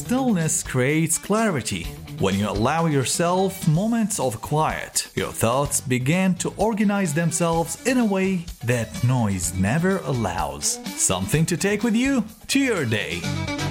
stillness creates clarity. When you allow yourself moments of quiet, your thoughts begin to organize themselves in a way that noise never allows. Something to take with you to your day.